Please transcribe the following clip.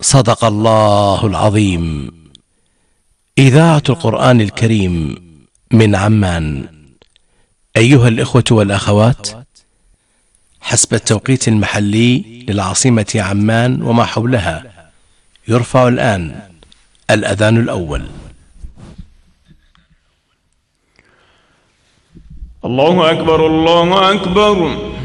صدق الله العظيم. إذاعة القرآن الكريم من عمان. أيها الإخوة والأخوات، حسب التوقيت المحلي للعاصمة عمان وما حولها، يرفع الآن الأذان الأول. الله أكبر الله أكبر.